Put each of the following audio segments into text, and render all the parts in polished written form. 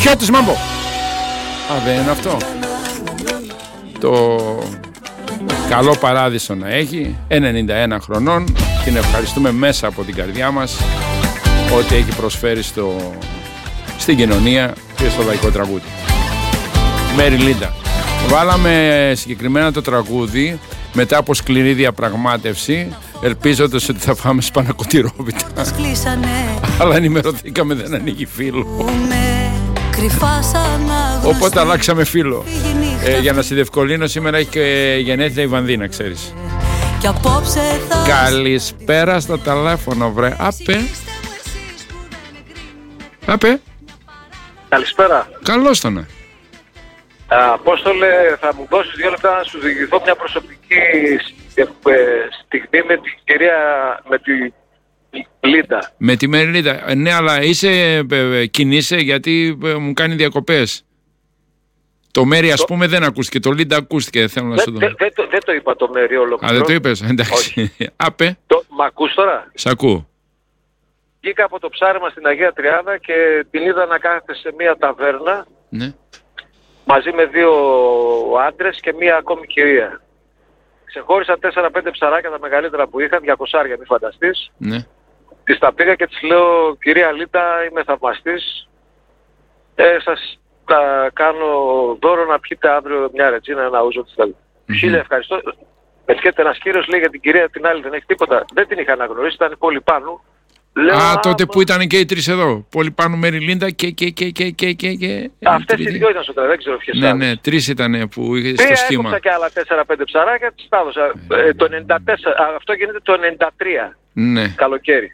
Χιώτης Μάμπο. Δεν είναι αυτό. Το καλό παράδεισο να έχει. 91 χρονών. Την ευχαριστούμε μέσα από την καρδιά μας ότι έχει προσφέρει στην κοινωνία και στο λαϊκό τραγούδι. Μέρι Λίντα. Βάλαμε συγκεκριμένα το τραγούδι μετά από σκληρή διαπραγμάτευση, ελπίζοντας ότι θα πάμε σπανακοτηρόβητα. Αλλά ενημερωθήκαμε δεν ανοίγει φίλο. Οπότε αλλάξαμε φίλο. Για να σε διευκολύνω, σήμερα έχει και γενέθλια η Βανδίνα, ξέρεις. Καλησπέρα στο τηλέφωνο, βρε. Απέ. Καλησπέρα. Καλώς το να. Απόστολε, θα μου δώσεις 2 λεπτά να σου διηγηθώ μια προσωπική στιγμή με την κυρία, με τη Λίντα. Με τη Μέρη Λίντα. Ναι, αλλά κινείσαι γιατί μου κάνει διακοπές. Το Μέρη, ας πούμε, δεν ακούστηκε. Το Λίντα ακούστηκε, θέλω να σου δω. Δεν το είπα το Μέρη ολόκληρο. Δεν το είπες, εντάξει. Απέ. Μ' ακούς τώρα? Σ' ακούω. Βγήκα από το ψάρεμα στην Αγία Τριάδα και την είδα να κάθεται σε μια ταβέρνα. Ναι. Μαζί με 2 άντρες και μία ακόμη κυρία. Ξεχώρισα 4-5 ψαράκια τα μεγαλύτερα που είχα, 200, μη φανταστείς. Ναι. Τις τα πήγα και τις λέω, κυρία Λίτα, είμαι θαυμαστής. Σας τα κάνω δώρο να πιείτε αύριο μια ρετζίνα, ένα ούζο της θέλει. Χίλια ευχαριστώ. Έρχεται ένας κύριος, λέει για την κυρία την άλλη, δεν έχει τίποτα. Δεν την είχα αναγνωρίσει, ήταν πολύ πάνω. Λέω, τότε που ήταν και οι 3 εδώ. Πολύ πάνω Μέρη Λίντα και. Αυτές οι 2 ήταν στο τέλος, δεν ξέρω ποιες άλλες. Ναι, 3 ήταν που είχε στο σχήμα. Έκοψα και άλλα 4-5 ψαράκια, τις τα έδωσα. Το 94, αυτό γίνεται το 93. Ναι. Καλοκαίρι.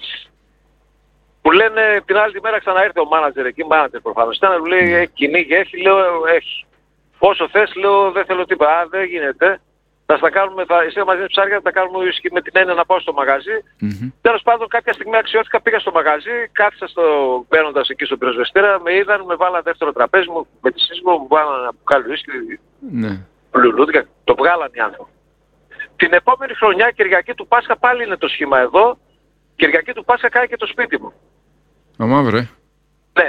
Που λένε την άλλη τη μέρα ξαναήρθε ο μάνατζερ εκεί, μάνατζερ προφανώς. Ήταν, μου λέει, κυνήγι έχει, λέω, έχει. Όσο θες, λέω, δεν θέλω τίποτα. Δεν γίνεται. Θα στα κάνουμε, εσύ μαζί με ψάρια, θα τα κάνουμε με την έννοια να πάω στο μαγαζί. Τέλος πάντων, κάποια στιγμή αξιώθηκα, πήγα στο μαγαζί, κάθισα μπαίνοντας εκεί στο πυροσβεστήρα, με είδαν, με βάλαν δεύτερο τραπέζι μου, με τη σύζυγο μου βάλαν ένα μπουκάλι ουίσκι, λουλούδικα, το βγάλαν οι άνθρωποι. Την επόμενη χρονιά, Κυριακή του Πάσχα, πάλι είναι το σχήμα εδώ. Κυριακή του Πάσχα κάνει και το σπίτι μου. Αμάβρε. Ναι.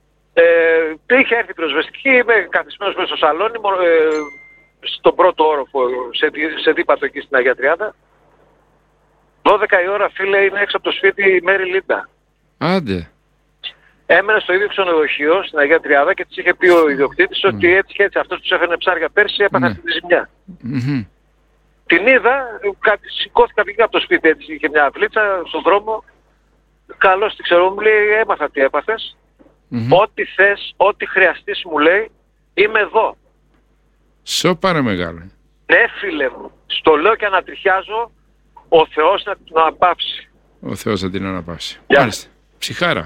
Είχε έρθει η πυροσβεστική, είμαι καθισμένος μέσα στο σαλόνι, στον πρώτο όροφο, σε δίπατο εκεί στην Αγία Τριάδα. 12 η ώρα, φίλε, είναι έξω από το σπίτι η Μέρη Λίντα. Άντε. Έμενε στο ίδιο ξενοδοχείο στην Αγία Τριάδα και της είχε πει ο ιδιοκτήτης ότι έτσι και έτσι αυτός τους έφερνε ψάρια πέρσι έπαθε αυτή τη ζημιά. Την είδα, σηκώθηκα πήγα από το σπίτι, έτσι είχε μια αυλίτσα στον δρόμο. Καλώς τη ξέρω, μου λέει, έμαθα τι έπαθες. Ό,τι θες, ό,τι χρειαστείς, μου λέει, είμαι εδώ. Σοπάρε μεγάλο. Ναι, φίλε μου, στο λέω και ανατριχιάζω, ο Θεός να την αναπαύσει. Ο Θεός να την αναπαύσει. Μάλιστα. Ψυχάρα.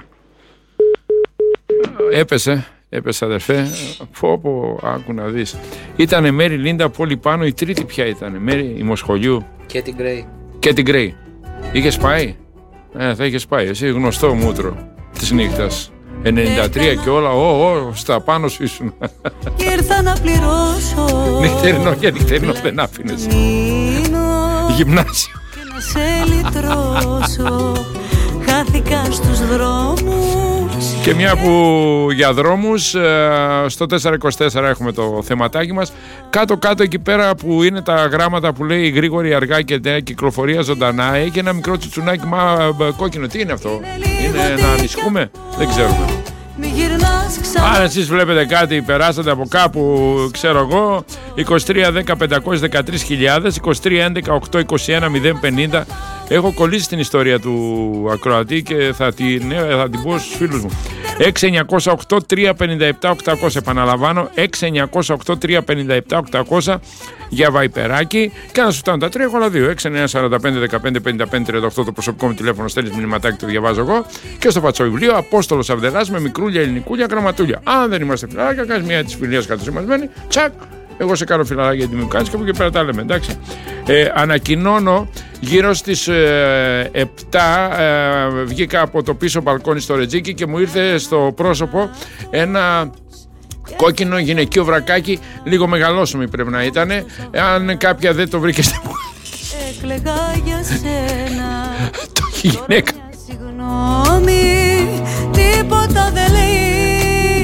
Έπεσε αδερφέ. Πω, άκου να δεις. Ήτανε Μέρη Λίντα πολύ πάνω, η τρίτη ποια ήτανε, Μέρη, η Μοσχολιού. Και την Γκρέι. Και την Γκρέι. Είχες πάει. Θα είχες πάει, εσύ γνωστό μούτρο της νύχτας. 93 και όλα, στα πάνω σου ήσουν. Ήρθα να πληρώσω. Νυχτερινό και νυχτερινό δεν άφηνες. Γυμνάσιο. Και να σε λυτρώσω. Χάθηκα στους δρόμους. Και μια που για δρόμους, στο 424 έχουμε το θεματάκι μας. Κάτω-κάτω εκεί πέρα που είναι τα γράμματα που λέει γρήγορη, αργά και κυκλοφορία ζωντανά, έχει ένα μικρό τσουτσουνάκι κόκκινο. Τι είναι αυτό? Είναι να ανησυχούμε? Δεν ξέρουμε. Αν εσείς βλέπετε κάτι, περάσατε από κάπου, ξέρω εγώ, 23-10-513.000, 23-11-821-050. Έχω κολλήσει την ιστορία του ακροατή και θα την πω στους φίλους μου. 6-908-357-800, επαναλαμβάνω, 6-908-357-800 για βαϊπεράκι. Και να σου φτάνουν τα τρία, έχω άλλα δύο. 6-945-15-55-38 το προσωπικό μου τηλέφωνο, στέλνεις μηνυματάκι, το διαβάζω εγώ. Και στο πατσό βιβλίο, Απόστολος Αβδελάς με μικρούλια, ελληνικούλια, γραμματούλια. Αν δεν είμαστε φιλαράκια, κάνεις μια της φιλίας κατοσημασμένη, τσακ. Εγώ σε κάνω φιλαράκια γιατί μου κάνεις και από εκεί πέρα τα λέμε, εντάξει. Ανακοινώνω γύρω στις 7 βγήκα από το πίσω μπαλκόνι στο Ρετζίκι και μου ήρθε στο πρόσωπο ένα κόκκινο γυναικείο βρακάκι, λίγο μεγαλόσωμη πρέπει να ήταν. Αν κάποια δεν το βρήκε στην έκλαιγα για σένα. Το γυναίκα. Συγγνώμη, τίποτα δεν λέει.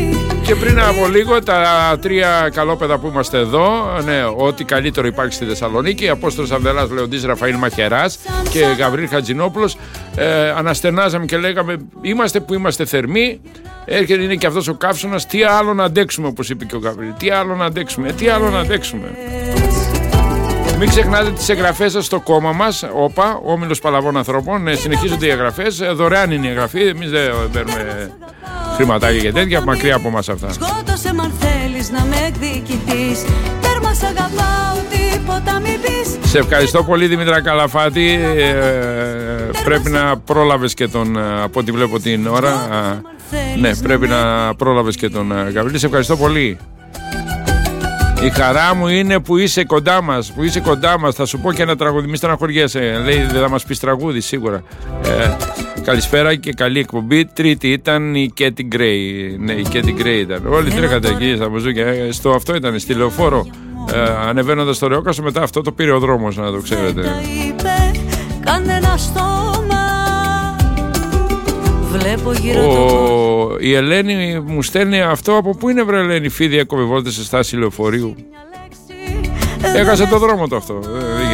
Και πριν από λίγο τα 3 καλόπαιδα που είμαστε εδώ, ναι, ό,τι καλύτερο υπάρχει στη Θεσσαλονίκη, Απόστολος Αβδελάς, Λεοντής Ραφαήλ Μαχαιράς και Γαβρίλ Χατζηνόπουλος, αναστερνάζαμε και λέγαμε είμαστε που είμαστε θερμοί, έρχεται είναι και αυτός ο καύσωνας, τι άλλο να αντέξουμε, όπως είπε και ο Γαβρίλ, τι άλλο να αντέξουμε, τι άλλο να αντέξουμε. Μην ξεχνάτε τις εγγραφές σας στο κόμμα μας, ΟΠΑ, Όμιλος Παλαβών Ανθρώπων. Συνεχίζονται οι εγγραφές, δωρεάν είναι η εγγραφή, εμείς δεν παίρνουμε χρηματάκια και τέτοια, μακριά από μας αυτά. Σκότωσε μ' αν θέλεις να με εκδικηθείς. Τέρμα σ' αγαπάω, τίποτα μην πεις. Σε ευχαριστώ πολύ Δημήτρα Καλαφάτη. Πρέπει να πρόλαβες και τον, από ό,τι βλέπω την ώρα, ναι, πρέπει να πρόλαβες και τον Γαβρίλη. Σε ευχαριστώ πολύ. Η χαρά μου είναι που είσαι κοντά μας, που είσαι κοντά μας. Θα σου πω και ένα τραγούδι, μη στεναχωριέσαι. Λέει δεν θα μας πεις τραγούδι σίγουρα. Καλησπέρα και καλή εκπομπή. Τρίτη ήταν η Κέτι Γκρέι. Ναι, η Κέτι Γκρέι ήταν. Όλοι τρέχατε εκεί στα μπουζούκια. Στο αυτό ήταν, στη λεωφόρο. Ανεβαίνοντας στο Ρεόκαστο, μετά αυτό το πήρε ο δρόμος, να το ξέρετε. Η Ελένη μου στέλνει αυτό. Από πού είναι βρε Ελένη? Φίδι έκοβε βόλτες σε στάση λεωφορείου. Έχασε το δρόμο το αυτό.